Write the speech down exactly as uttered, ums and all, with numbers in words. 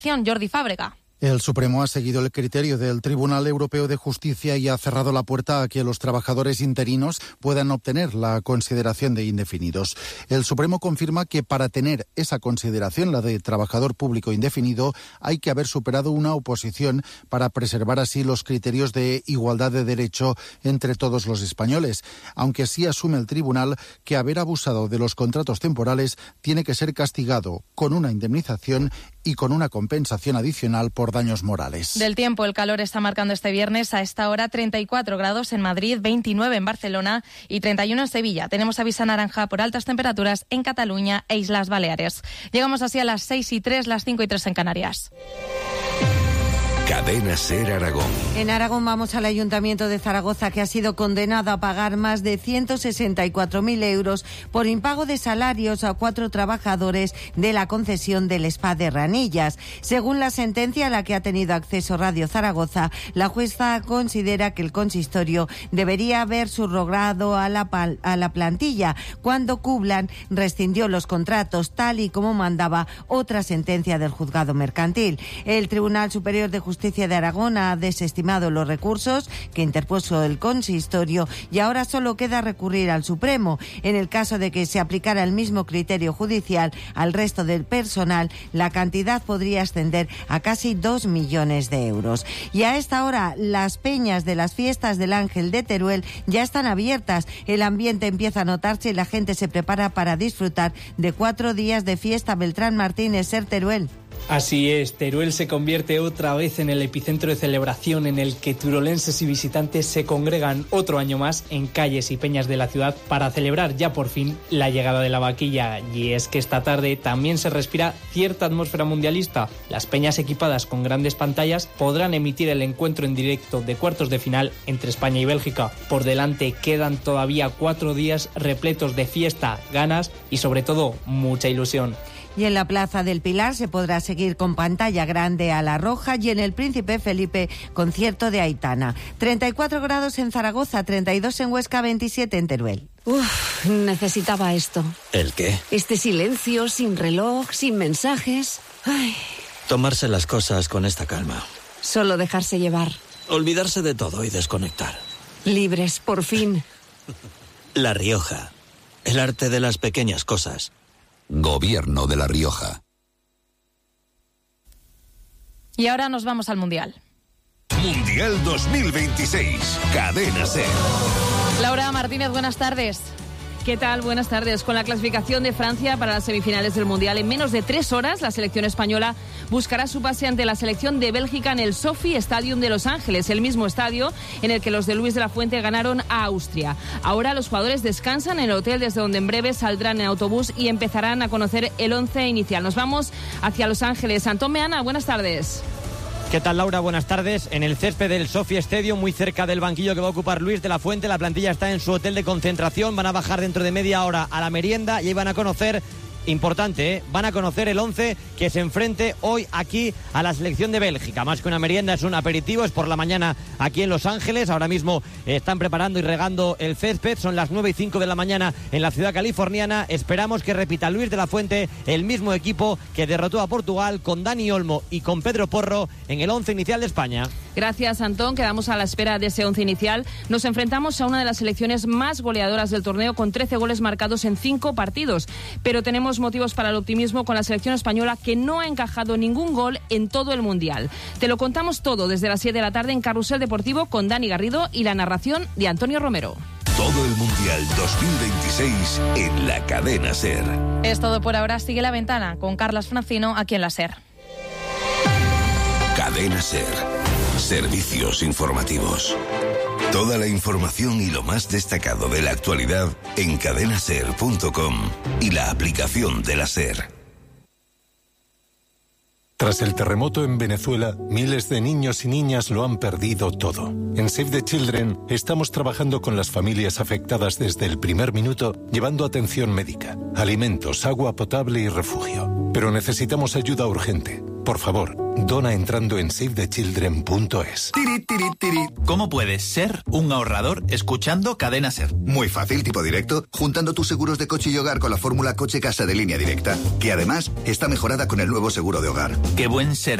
Jordi Fábrega. El Supremo ha seguido el criterio del Tribunal Europeo de Justicia y ha cerrado la puerta a que los trabajadores interinos puedan obtener la consideración de indefinidos. El Supremo confirma que para tener esa consideración, la de trabajador público indefinido, hay que haber superado una oposición para preservar así los criterios de igualdad de derecho entre todos los españoles, aunque sí asume el Tribunal que haber abusado de los contratos temporales tiene que ser castigado con una indemnización y con una compensación adicional por daños morales. Del tiempo, el calor está marcando este viernes a esta hora treinta y cuatro grados en Madrid, veintinueve en Barcelona y treinta y uno en Sevilla. Tenemos aviso naranja por altas temperaturas en Cataluña e Islas Baleares. Llegamos así a las seis y tres, las cinco y tres en Canarias. Cadena SER Aragón. En Aragón vamos al Ayuntamiento de Zaragoza, que ha sido condenado a pagar más de ciento sesenta y cuatro mil euros por impago de salarios a cuatro trabajadores de la concesión del Spa de Ranillas. Según la sentencia a la que ha tenido acceso Radio Zaragoza, la jueza considera que el consistorio debería haber subrogado a la, pal- a la plantilla cuando Cublan rescindió los contratos, tal y como mandaba otra sentencia del juzgado mercantil. El Tribunal Superior de Justicia Justicia de Aragón ha desestimado los recursos que interpuso el consistorio y ahora solo queda recurrir al Supremo. En el caso de que se aplicara el mismo criterio judicial al resto del personal, la cantidad podría ascender a casi dos millones de euros. Y a esta hora, las peñas de las fiestas del Ángel de Teruel ya están abiertas. El ambiente empieza a notarse y la gente se prepara para disfrutar de cuatro días de fiesta. Beltrán Martínez, SER Teruel. Así es, Teruel se convierte otra vez en el epicentro de celebración en el que turolenses y visitantes se congregan otro año más en calles y peñas de la ciudad para celebrar ya por fin la llegada de la vaquilla. Y es que esta tarde también se respira cierta atmósfera mundialista. Las peñas equipadas con grandes pantallas podrán emitir el encuentro en directo de cuartos de final entre España y Bélgica. Por delante quedan todavía cuatro días repletos de fiesta, ganas y sobre todo mucha ilusión. Y en la Plaza del Pilar se podrá seguir con pantalla grande a la roja y en el Príncipe Felipe concierto de Aitana. treinta y cuatro grados en Zaragoza, treinta y dos en Huesca, veintisiete en Teruel. Uf, necesitaba esto. ¿El qué? Este silencio, sin reloj, sin mensajes. Ay. Tomarse las cosas con esta calma. Solo dejarse llevar. Olvidarse de todo y desconectar. Libres, por fin. La Rioja. El arte de las pequeñas cosas. Gobierno de La Rioja. Y ahora nos vamos al Mundial. Mundial dos mil veintiséis. Cadena SER. Laura Martínez, buenas tardes. ¿Qué tal? Buenas tardes. Con la clasificación de Francia para las semifinales del Mundial en menos de tres horas, la selección española buscará su pase ante la selección de Bélgica en el Sophie Stadium de Los Ángeles, el mismo estadio en el que los de Luis de la Fuente ganaron a Austria. Ahora los jugadores descansan en el hotel desde donde en breve saldrán en autobús y empezarán a conocer el once inicial. Nos vamos hacia Los Ángeles. Antón Meana, buenas tardes. ¿Qué tal, Laura? Buenas tardes. En el césped del Sophie Stadium, muy cerca del banquillo que va a ocupar Luis de la Fuente, la plantilla está en su hotel de concentración. Van a bajar dentro de media hora a la merienda y ahí van a conocer, importante, ¿eh? van a conocer el once que se enfrente hoy aquí a la selección de Bélgica. Más que una merienda, es un aperitivo, es por la mañana aquí en Los Ángeles. Ahora mismo están preparando y regando el césped. Son las nueve y cinco de la mañana en la ciudad californiana. Esperamos que repita Luis de la Fuente el mismo equipo que derrotó a Portugal con Dani Olmo y con Pedro Porro en el once inicial de España. Gracias, Antón. Quedamos a la espera de ese once inicial. Nos enfrentamos a una de las selecciones más goleadoras del torneo con trece goles marcados en cinco partidos. Pero tenemos motivos para el optimismo con la selección española que no ha encajado ningún gol en todo el Mundial. Te lo contamos todo desde las siete de la tarde en Carrusel Deportivo con Dani Garrido y la narración de Antonio Romero. Todo el Mundial dos mil veintiséis en la Cadena SER. Es todo por ahora. Sigue La Ventana con Carlas Francino aquí en la SER. Cadena SER. Servicios informativos. Toda la información y lo más destacado de la actualidad en cadena ser punto com y la aplicación de la SER. Tras el terremoto en Venezuela, miles de niños y niñas lo han perdido todo. En Save the Children estamos trabajando con las familias afectadas desde el primer minuto, llevando atención médica, alimentos, agua potable y refugio. Pero necesitamos ayuda urgente. Por favor, dona entrando en save the children punto es. Tiri, tiri, tiri. ¿Cómo puedes ser un ahorrador escuchando Cadena SER? Muy fácil, tipo directo, juntando tus seguros de coche y hogar con la fórmula coche-casa de Línea Directa, que además está mejorada con el nuevo seguro de hogar. ¡Qué buen ser!